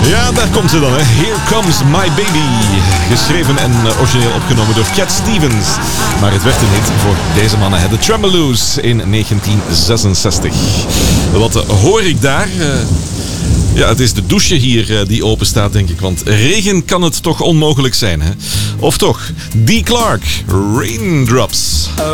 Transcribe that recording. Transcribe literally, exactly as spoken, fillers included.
Ja, daar komt ze dan, hè. Here Comes My Baby. Geschreven en uh, origineel opgenomen door Cat Stevens. Maar het werd een hit voor deze mannen, hè. De Tremoloos in negentien zesenzestig. Wat uh, hoor ik daar? Uh, ja, het is de douche hier uh, die open staat, denk ik. Want regen kan het toch onmogelijk zijn, hè. Of toch? Dee Clark, Raindrops.